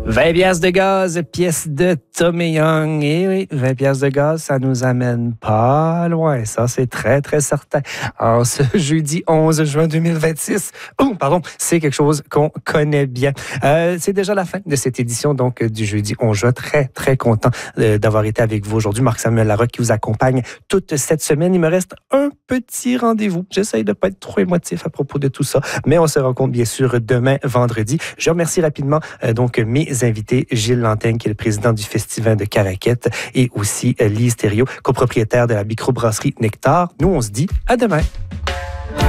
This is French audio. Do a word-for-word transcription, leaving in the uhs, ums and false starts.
vingt piastres de gaz, pièce de Tommy Young. Et oui, vingt piastres de gaz, ça nous amène pas loin. Ça, c'est très, très certain. En ce jeudi onze juin deux mille vingt-six, oh, pardon, c'est quelque chose qu'on connaît bien. Euh, c'est déjà la fin de cette édition, donc, du jeudi onze juin. Très, très content euh, d'avoir été avec vous aujourd'hui. Marc-Samuel Larocque qui vous accompagne toute cette semaine. Il me reste un petit rendez-vous. J'essaye de ne pas être trop émotif à propos de tout ça, mais on se rencontre bien sûr demain, vendredi. Je remercie rapidement euh, donc mes invités, Gilles Lanteigne, qui est le président du Festival de Caraquette, et aussi euh, Lise Thériault, copropriétaire de la microbrasserie Nectar. Nous, on se dit à demain.